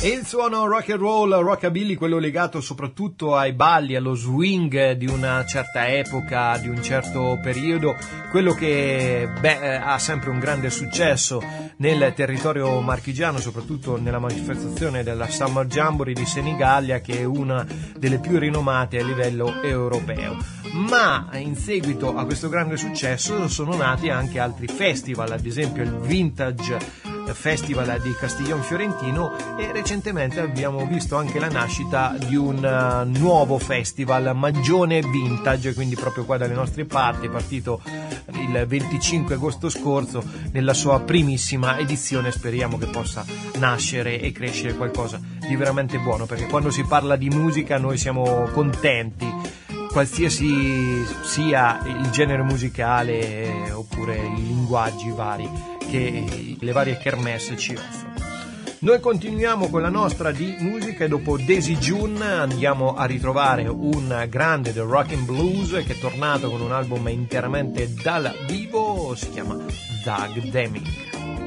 E il suono rock and roll, rockabilly, quello legato soprattutto ai balli, allo swing di una certa epoca, di un certo periodo, quello che ha sempre un grande successo nel territorio marchigiano, soprattutto nella manifestazione della Summer Jamboree di Senigallia, che è una delle più rinomate a livello europeo. Ma in seguito a questo grande successo sono nati anche altri festival, ad esempio il Vintage Festival di Castiglion Fiorentino, e recentemente abbiamo visto anche la nascita di un nuovo festival, Magione Vintage, quindi proprio qua dalle nostre parti, è partito il 25 agosto scorso nella sua primissima edizione. Speriamo che possa nascere e crescere qualcosa di veramente buono, perché quando si parla di musica noi siamo contenti, qualsiasi sia il genere musicale oppure i linguaggi vari che le varie kermesse ci offrono. Noi continuiamo con la nostra di musica e dopo Daisy June andiamo a ritrovare un grande del rock and blues che è tornato con un album interamente dal vivo, si chiama Doug Deming.